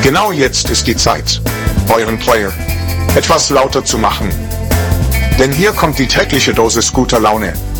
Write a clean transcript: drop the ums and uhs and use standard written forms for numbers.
Genau jetzt ist die Zeit, euren Player etwas lauter zu machen. Denn hier kommt die tägliche Dosis guter Laune.